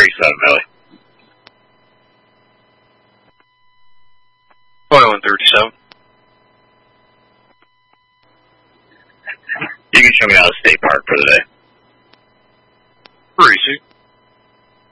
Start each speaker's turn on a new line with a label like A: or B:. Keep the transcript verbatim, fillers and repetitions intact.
A: thirty-seven, Billy.
B: twenty-one thirty-seven.
A: You can show me out of the state park for the day.